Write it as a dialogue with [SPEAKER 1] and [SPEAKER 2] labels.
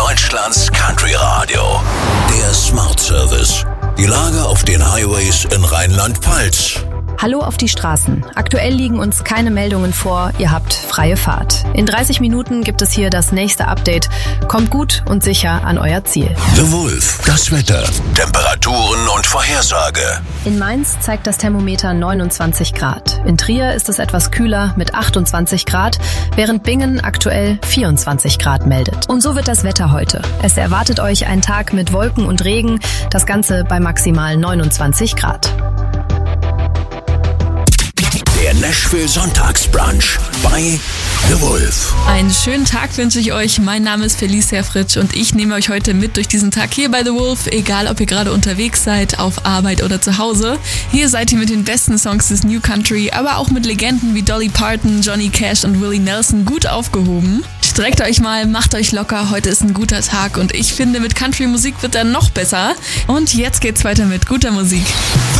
[SPEAKER 1] Deutschlands Country Radio. Der Smart Service. Die Lage auf den Highways in Rheinland-Pfalz.
[SPEAKER 2] Hallo auf die Straßen. Aktuell liegen uns keine Meldungen vor, ihr habt freie Fahrt. In 30 Minuten gibt es hier das nächste Update. Kommt gut und sicher an euer Ziel.
[SPEAKER 1] The Wolf, das Wetter, Temperaturen und Vorhersage.
[SPEAKER 2] In Mainz zeigt das Thermometer 29 Grad. In Trier ist es etwas kühler mit 28 Grad, während Bingen aktuell 24 Grad meldet. Und so wird das Wetter heute. Es erwartet euch ein Tag mit Wolken und Regen, das Ganze bei maximal 29 Grad.
[SPEAKER 1] Der Nashville Sonntagsbrunch bei The Wolf.
[SPEAKER 3] Einen schönen Tag wünsche ich euch. Mein Name ist Felicia Fritsch und ich nehme euch heute mit durch diesen Tag hier bei The Wolf. Egal, ob ihr gerade unterwegs seid, auf Arbeit oder zu Hause. Hier seid ihr mit den besten Songs des New Country, aber auch mit Legenden wie Dolly Parton, Johnny Cash und Willie Nelson gut aufgehoben. Streckt euch mal, macht euch locker. Heute ist ein guter Tag und ich finde, mit Country-Musik wird er noch besser. Und jetzt geht's weiter mit guter Musik.